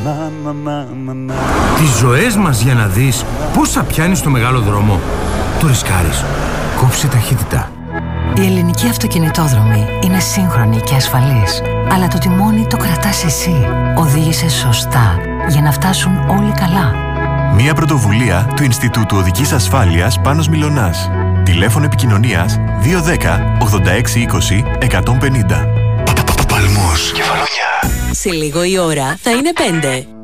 Τις ζωές μας για να δεις πόσα πιάνεις στο μεγάλο δρόμο. Το ρισκάρεις. Κόψε ταχύτητα. Η ελληνική αυτοκινητόδρομη είναι σύγχρονη και ασφαλής. Αλλά το τιμόνι το κρατάς εσύ. Οδήγησε σωστά για να φτάσουν όλοι καλά. Μια πρωτοβουλία του Ινστιτούτου Οδικής Ασφάλειας Πάνος Μιλωνάς. Τηλέφωνο επικοινωνίας 210 86 20 150. Παλμός, Κεφαλονιά. Σε λίγο η ώρα θα είναι 5.